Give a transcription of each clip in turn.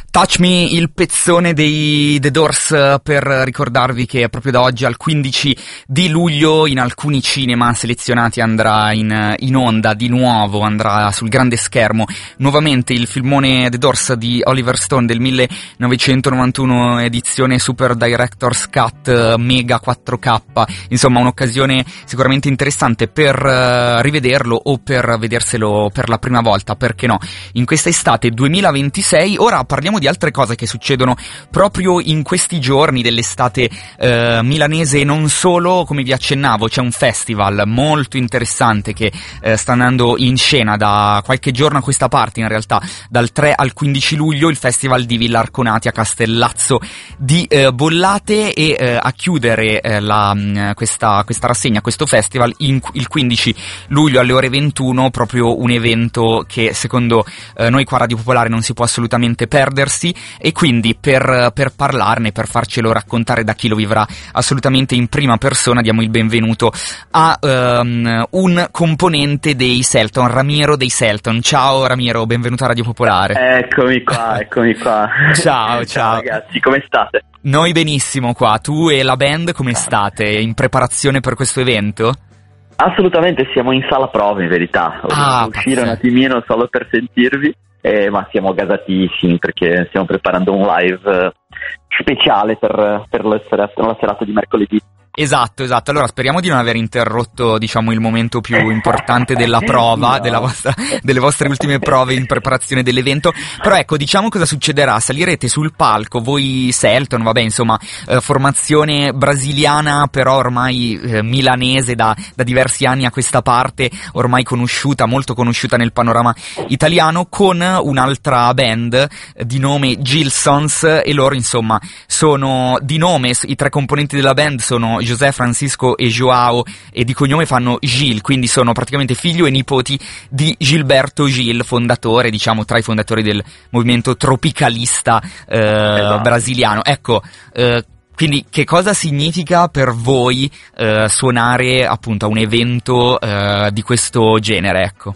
Touch Me, il pezzone dei The Doors, per ricordarvi che proprio da oggi al 15 di luglio in alcuni cinema selezionati andrà in onda di nuovo, andrà sul grande schermo nuovamente il filmone The Doors di Oliver Stone del 1991, edizione Super Director's Cut Mega 4K, insomma un'occasione sicuramente interessante per rivederlo o per vederselo per la prima volta, perché no, in questa estate 2026. Ora parliamo di altre cose che succedono proprio in questi giorni dell'estate milanese e non solo. Come vi accennavo, c'è un festival molto interessante che sta andando in scena da qualche giorno a questa parte, in realtà dal 3 al 15 luglio, il Festival di Villa Arconati a Castellazzo di Bollate, e a chiudere questa rassegna, questo festival, il 15 luglio alle ore 21, proprio un evento che secondo noi qua a Radio Popolare non si può assolutamente perdersi, e quindi per parlarne, per farcelo raccontare da chi lo vivrà assolutamente in prima persona, diamo il benvenuto a un componente dei Selton, Ramiro dei Selton. Ciao Ramiro, benvenuto a Radio Popolare. Eccomi qua. Ciao. Ragazzi, come state? Noi benissimo qua, tu e la band come state in preparazione per questo evento? Assolutamente, siamo in sala prove in verità, uscire un attimino solo per sentirvi, ma siamo gasatissimi perché stiamo preparando un live speciale per la serata di mercoledì. Esatto, allora speriamo di non aver interrotto, diciamo, il momento più importante della prova, no. delle vostre ultime prove in preparazione dell'evento. Però ecco, diciamo cosa succederà: salirete sul palco, voi Selton, vabbè, insomma, formazione brasiliana però ormai milanese da diversi anni a questa parte, ormai conosciuta, molto conosciuta nel panorama italiano, con un'altra band di nome Gilsons, e loro insomma sono di nome, i tre componenti della band sono José, Francisco e Joao, e di cognome fanno Gil, quindi sono praticamente figlio e nipoti di Gilberto Gil, fondatore, diciamo, tra i fondatori del movimento tropicalista Esatto. brasiliano. Ecco, quindi che cosa significa per voi suonare appunto a un evento di questo genere, ecco?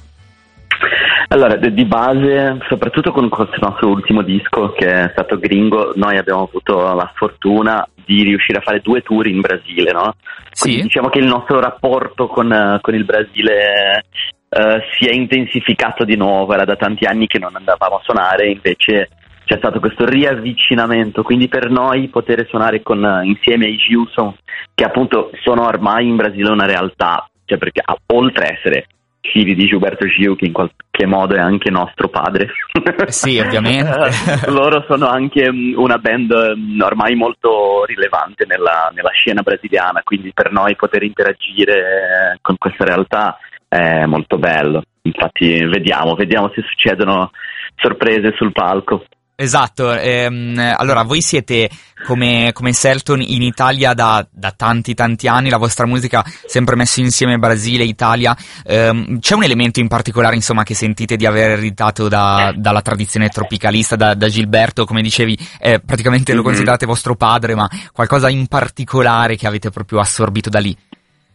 Allora, di base, soprattutto con questo nostro ultimo disco che è stato Gringo, noi abbiamo avuto la fortuna di riuscire a fare 2 tour in Brasile, no? Quindi Sì? diciamo che il nostro rapporto con il Brasile si è intensificato di nuovo. Era da tanti anni che non andavamo a suonare, invece c'è stato questo riavvicinamento, quindi per noi poter suonare insieme ai Gilson, che appunto sono ormai in Brasile una realtà, cioè perché oltre a essere figli di Gilberto Gil, che in qualche modo è anche nostro padre. Sì, ovviamente. Loro sono anche una band ormai molto rilevante nella scena brasiliana, quindi per noi poter interagire con questa realtà è molto bello. Infatti vediamo se succedono sorprese sul palco. Esatto, allora voi siete come Selton in Italia da tanti anni, la vostra musica sempre messa insieme Brasile, Italia. C'è un elemento in particolare, insomma, che sentite di aver ereditato dalla tradizione tropicalista, da Gilberto, come dicevi, praticamente lo considerate vostro padre, ma qualcosa in particolare che avete proprio assorbito da lì?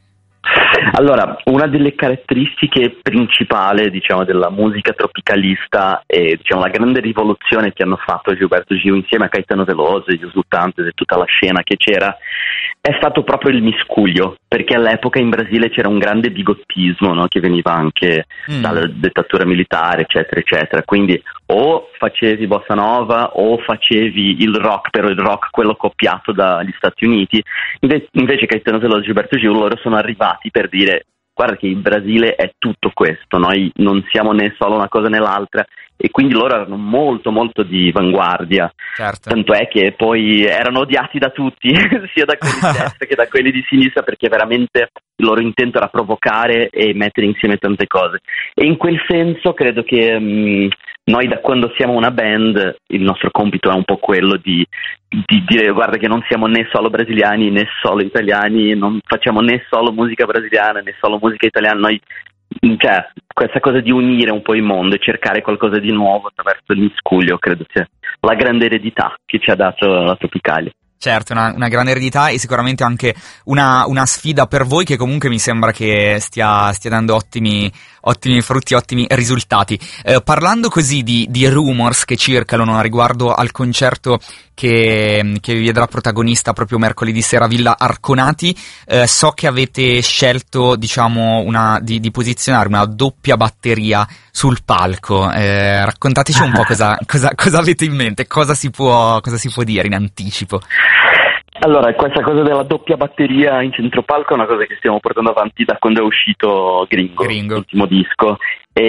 Allora, una delle caratteristiche principali, diciamo, della musica tropicalista e, diciamo, la grande rivoluzione che hanno fatto Gilberto Gil insieme a Caetano Veloso, gli Esultantes e tutta la scena che c'era, è stato proprio il miscuglio, perché all'epoca in Brasile c'era un grande bigottismo, no? Che veniva anche dalla dittatura militare, eccetera, eccetera. Quindi o facevi bossa nova o facevi il rock, però il rock quello copiato dagli Stati Uniti. Invece Caetano Veloso e Gilberto Gil, loro sono arrivati per dire: guarda che il Brasile è tutto questo, noi non siamo né solo una cosa né l'altra, e quindi loro erano molto molto di vanguardia. Certo. Tanto è che poi erano odiati da tutti, sia da quelli di destra che da quelli di sinistra, perché veramente il loro intento era provocare e mettere insieme tante cose. E in quel senso credo che noi, da quando siamo una band, il nostro compito è un po' quello di dire: guarda che non siamo né solo brasiliani né solo italiani, non facciamo né solo musica brasiliana né solo musica italiana. Noi, cioè, questa cosa di unire un po' il mondo e cercare qualcosa di nuovo attraverso il miscuglio credo sia la grande eredità che ci ha dato la Tropicalia. Certo, una grande eredità e sicuramente anche una sfida per voi che comunque mi sembra che stia dando ottimi frutti, ottimi risultati. Parlando così di rumors che circolano riguardo al concerto che vi vedrà protagonista proprio mercoledì sera a Villa Arconati, so che avete scelto, diciamo, di posizionare una doppia batteria sul palco. Raccontateci un po' cosa avete in mente, cosa si può dire in anticipo. Allora, questa cosa della doppia batteria in centropalco è una cosa che stiamo portando avanti da quando è uscito Gringo. L'ultimo disco,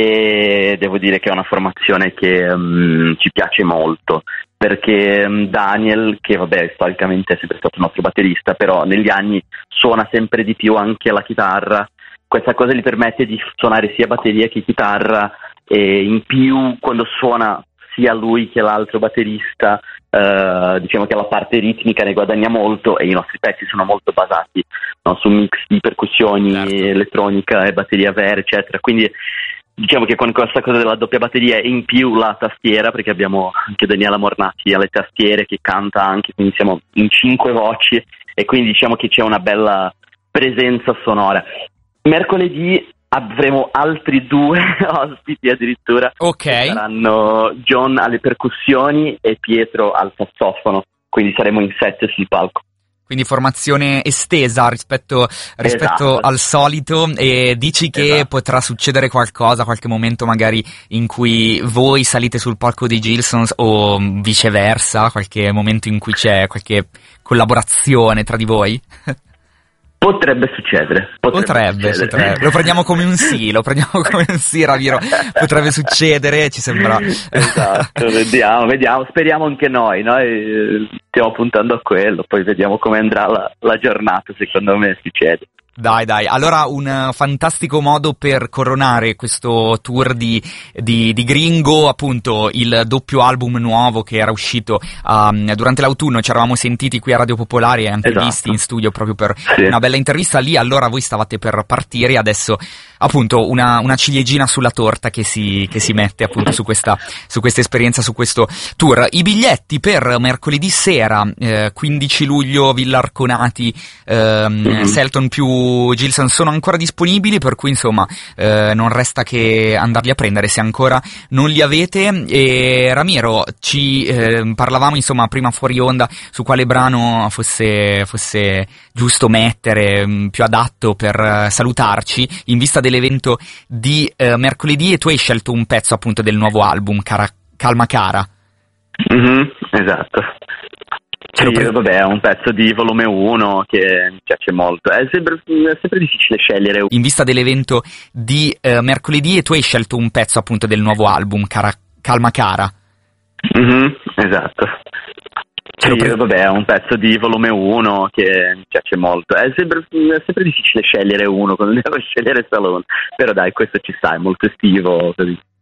e devo dire che è una formazione che ci piace molto, perché Daniel, che vabbè storicamente è sempre stato il nostro batterista, però negli anni suona sempre di più anche la chitarra. Questa cosa gli permette di suonare sia batteria che chitarra, e in più quando suona sia lui che l'altro batterista, diciamo che la parte ritmica ne guadagna molto, e i nostri pezzi sono molto basati, no, su un mix di percussioni, certo, elettronica e batteria vera, eccetera. Quindi diciamo che con questa cosa della doppia batteria e in più la tastiera, perché abbiamo anche Daniela Mornacchi alle tastiere che canta anche, quindi siamo in 5 voci, e quindi diciamo che c'è una bella presenza sonora. Mercoledì avremo altri 2 ospiti addirittura, ok, saranno John alle percussioni e Pietro al sassofono, quindi saremo in 7 sul palco. Quindi formazione estesa rispetto esatto, al solito, e dici che esatto, potrà succedere qualcosa, qualche momento magari in cui voi salite sul palco dei Gilsons o viceversa, qualche momento in cui c'è qualche collaborazione tra di voi? Potrebbe succedere. Lo prendiamo come un sì, Ramiro. Potrebbe succedere, ci sembra. Esatto, vediamo, speriamo anche noi stiamo puntando a quello, poi vediamo come andrà la giornata, secondo me succede. Dai, allora un fantastico modo per coronare questo tour di Gringo, appunto il doppio album nuovo che era uscito durante l'autunno. Ci eravamo sentiti qui a Radio Popolare e anche visti in studio proprio per una bella intervista lì. Allora voi stavate per partire e adesso appunto una ciliegina sulla torta che si mette appunto su questa esperienza, su questo tour. I biglietti per mercoledì sera 15 luglio Villa Arconati, Selton più Gilson sono ancora disponibili, per cui insomma non resta che andarli a prendere se ancora non li avete. E Ramiro, ci parlavamo insomma prima fuori onda su quale brano fosse giusto mettere, più adatto per salutarci in vista dell'evento di mercoledì, e tu hai scelto un pezzo appunto del nuovo album, Calma Cara. Esatto. Sì, vabbè, è un pezzo di volume 1 che mi piace molto. È sempre difficile scegliere. In vista dell'evento di mercoledì, e tu hai scelto un pezzo appunto del nuovo album, Calma Cara. Esatto. Sì, vabbè, è un pezzo di volume 1 che mi piace molto. È sempre difficile scegliere uno quando devo scegliere solo uno. Però dai, questo ci sta, è molto estivo, così.